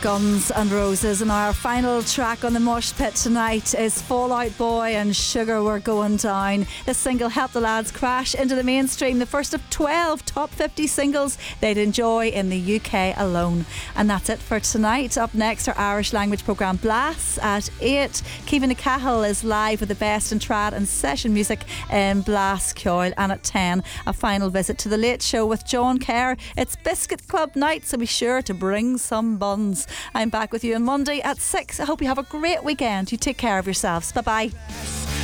Guns and Roses, and our final track on the Mosh Pit tonight is Fall Out Boy and Sugar We're Going Down. This single helped the lads crash into the mainstream, the first of 12 top 50 singles they'd enjoy in the UK alone. And that's it for tonight. Up next, our Irish language programme Blasts at 8. Kevin Cahill is live with the best in trad and session music in Blascoil, and at 10 a final visit to the Late Show with John Kerr. It's Biscuit Club night, so be sure to bring some buns. I'm back with you on Monday at 6. I hope you have a great weekend. You take care of yourselves. Bye bye.